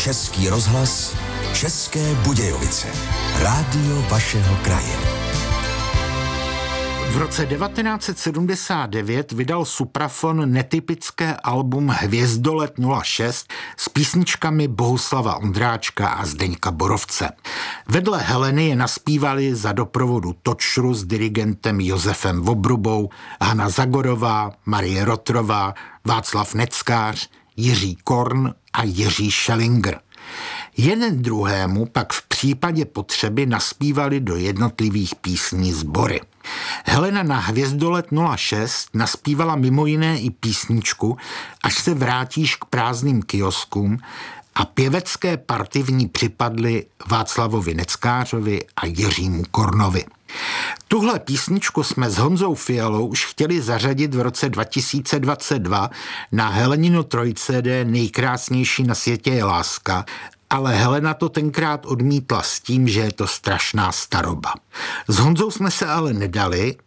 Český rozhlas, České Budějovice. Rádio vašeho kraje. V roce 1979 vydal Suprafon netypické album Hvězdolet 06 s písničkami Bohuslava Ondráčka a Zdeňka Borovce. Vedle Heleny je naspívali za doprovodu Točru s dirigentem Josefem Vobrubou, Hana Zagorová, Marie Rotrová, Václav Neckář, Jiří Korn a Jiří Schellinger. Jeden druhému pak v případě potřeby naspívali do jednotlivých písní sbory. Helena na Hvězdolet 06 naspívala mimo jiné i písničku Až se vrátíš k prázdným kioskům a pěvecké party v ní připadly Václavovi Neckářovi a Jiřímu Kornovi. Tuhle písničku jsme s Honzou Fialou už chtěli zařadit v roce 2022 na Helenino trojcé Nejkrásnější na světě je láska, ale Helena to tenkrát odmítla s tím, že je to strašná staroba. S Honzou jsme se ale nedali